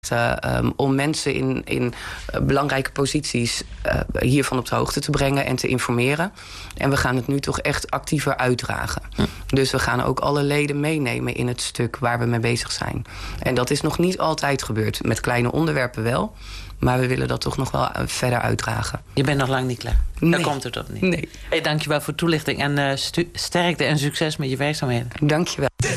Om mensen in belangrijke posities hiervan op de hoogte te brengen en te informeren. En we gaan het nu toch echt actiever uitdragen. Dus we gaan ook alle leden meenemen in het stuk waar we mee bezig zijn. En dat is nog niet altijd gebeurd. Met kleine onderwerpen wel. Maar we willen dat toch nog wel verder uitdragen. Je bent nog lang niet klaar. Nee. Daar komt het op niet. Nee. Hey, dankjewel voor toelichting en sterkte en succes met je werkzaamheden. Dankjewel.